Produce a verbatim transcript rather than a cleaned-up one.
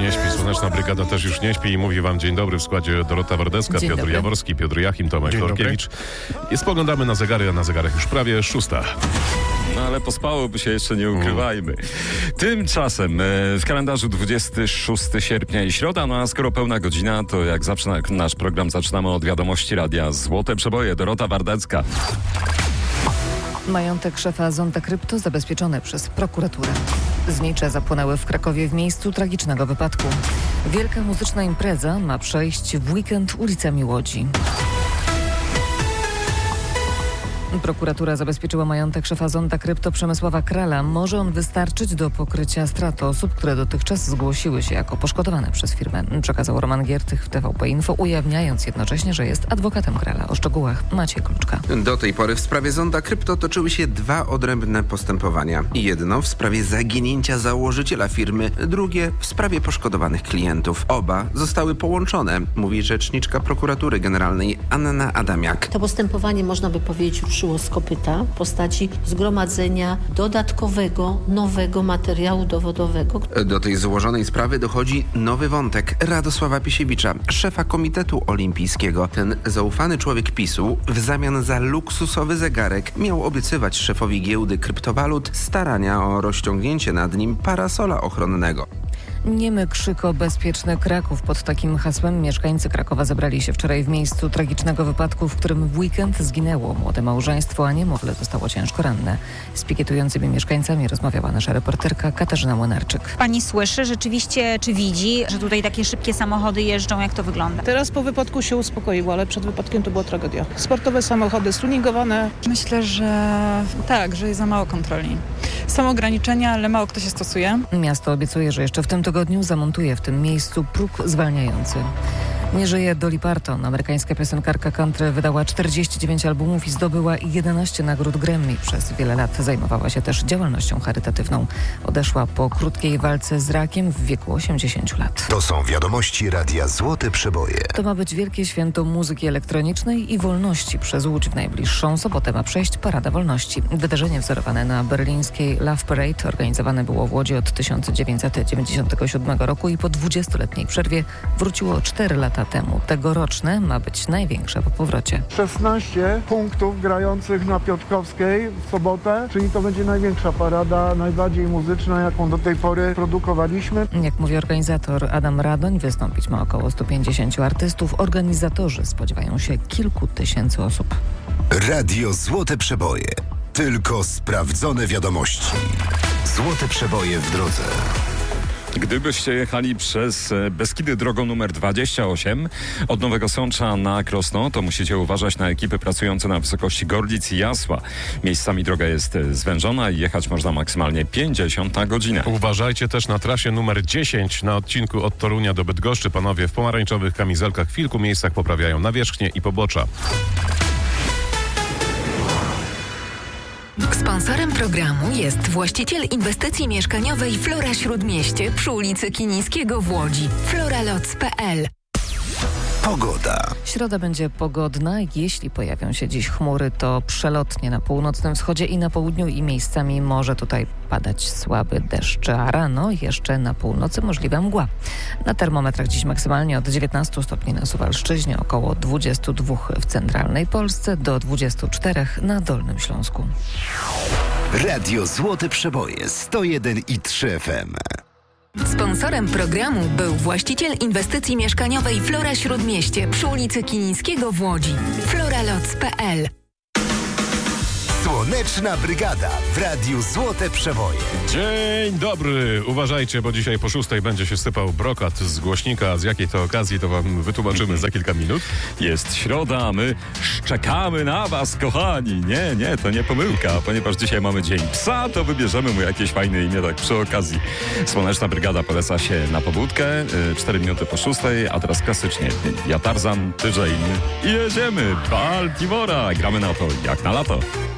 nie śpi, Słoneczna Brygada też już nie śpi i mówi wam dzień dobry w składzie Dorota Wardeska, Dzień Piotr dobry. Jaworski, Piotr Jachim, Tomek Lorkiewicz. I spoglądamy na zegary, a na zegarach już prawie szósta. No ale pospałoby się, jeszcze nie ukrywajmy. Tymczasem e, w kalendarzu dwudziestego szóstego sierpnia i środa, no a skoro pełna godzina, to jak zawsze na, nasz program zaczynamy od wiadomości radia Złote Przeboje. Dorota Wardecka. Majątek szefa Zonda Krypto zabezpieczony przez prokuraturę. Znicze zapłonęły w Krakowie w miejscu tragicznego wypadku. Wielka muzyczna impreza ma przejść w weekend ulicami Łodzi. Prokuratura zabezpieczyła majątek szefa Zonda Krypto Przemysława Krala. Może on wystarczyć do pokrycia strat osób, które dotychczas zgłosiły się jako poszkodowane przez firmę. Przekazał Roman Giertych w T V P Info, ujawniając jednocześnie, że jest adwokatem Krala. O szczegółach Maciej Kluczka. Do tej pory w sprawie Zonda Krypto toczyły się dwa odrębne postępowania. Jedno w sprawie zaginięcia założyciela firmy, drugie w sprawie poszkodowanych klientów. Oba zostały połączone, mówi rzeczniczka prokuratury generalnej Anna Adamiak. To postępowanie, można by powiedzieć, ruszyło z kopyta w postaci zgromadzenia dodatkowego, nowego materiału dowodowego. Do tej złożonej sprawy dochodzi nowy wątek Radosława Pisiewicza, szefa Komitetu Olimpijskiego. Ten zaufany człowiek PiSu w zamian za luksusowy zegarek miał obiecywać szefowi giełdy kryptowalut starania o rozciągnięcie nad nim parasola ochronnego. Niemy krzyk o bezpieczny Kraków. Pod takim hasłem mieszkańcy Krakowa zebrali się wczoraj w miejscu tragicznego wypadku, w którym w weekend zginęło młode małżeństwo, a niemowlę zostało ciężko ranne. Z pikietującymi mieszkańcami rozmawiała nasza reporterka Katarzyna Młynarczyk. Pani słyszy rzeczywiście, czy widzi, że tutaj takie szybkie samochody jeżdżą? Jak to wygląda? Teraz po wypadku się uspokoiło, ale przed wypadkiem to była tragedia. Sportowe samochody, stuningowane. Myślę, że tak, że jest za mało kontroli. Są ograniczenia, ale mało kto się stosuje. Miasto obiecuje, że jeszcze w tym tygodniu zamontuje w tym miejscu próg zwalniający. Nie żyje Dolly Parton. Amerykańska piosenkarka country wydała czterdzieści dziewięć albumów i zdobyła jedenaście nagród Grammy. Przez wiele lat zajmowała się też działalnością charytatywną. Odeszła po krótkiej walce z rakiem w wieku osiemdziesięciu lat. To są wiadomości radia Złote Przeboje. To ma być wielkie święto muzyki elektronicznej i wolności. Przez Łódź w najbliższą sobotę ma przejść Parada Wolności. Wydarzenie wzorowane na berlińskiej Love Parade organizowane było w Łodzi od tysiąc dziewięćset dziewięćdziesiątego siódmego roku i po dwudziestoletniej przerwie wróciło cztery lata temu. Tegoroczne ma być największe po powrocie. szesnaście punktów grających na Piotrkowskiej w sobotę, czyli to będzie największa parada, najbardziej muzyczna, jaką do tej pory produkowaliśmy. Jak mówi organizator Adam Radoń, wystąpić ma około stu pięćdziesięciu artystów. Organizatorzy spodziewają się kilku tysięcy osób. Radio Złote Przeboje. Tylko sprawdzone wiadomości. Złote Przeboje w drodze. Gdybyście jechali przez Beskidy drogą numer dwadzieścia osiem od Nowego Sącza na Krosno, to musicie uważać na ekipy pracujące na wysokości Gorlic i Jasła. Miejscami droga jest zwężona i jechać można maksymalnie pięćdziesiąt na godzinę. Uważajcie też na trasie numer dziesięć na odcinku od Torunia do Bydgoszczy. Panowie w pomarańczowych kamizelkach w kilku miejscach poprawiają nawierzchnię i pobocza. Sponsorem programu jest właściciel inwestycji mieszkaniowej Flora Śródmieście przy ulicy Kinińskiego w Łodzi. floralots kropka p l. Pogoda. Środa będzie pogodna. Jeśli pojawią się dziś chmury, to przelotnie na północnym wschodzie i na południu i miejscami może tutaj padać słaby deszcz, a rano jeszcze na północy możliwa mgła. Na termometrach dziś maksymalnie od dziewiętnastu stopni na Suwalszczyźnie, około dwudziestu dwóch w centralnej Polsce, do dwudziestu czterech na Dolnym Śląsku. Radio Złote Przeboje sto jeden i trzy F M. Sponsorem programu był właściciel inwestycji mieszkaniowej Flora Śródmieście przy ulicy Kinińskiego w Łodzi. floralots kropka p l. Słoneczna Brygada w Radiu Złote Przeboje. Dzień dobry! Uważajcie, bo dzisiaj po szóstej będzie się sypał brokat z głośnika. Z jakiej to okazji, to wam wytłumaczymy za kilka minut. Jest środa, a my szczekamy na was, kochani. Nie, nie, to nie pomyłka, ponieważ dzisiaj mamy Dzień Psa, to wybierzemy mu jakieś fajne imię tak przy okazji. Słoneczna Brygada poleca się na pobudkę. Cztery minuty po szóstej, a teraz klasycznie. Ja Tarzan, ty Jane i jedziemy. Baltimora. Gramy na to jak na lato.